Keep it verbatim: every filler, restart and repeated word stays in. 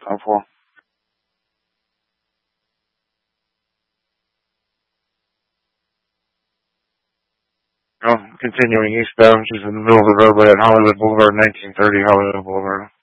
Helpful. Well, continuing eastbound, she's in the middle of the roadway at Hollywood Boulevard, nineteen thirty Hollywood Boulevard.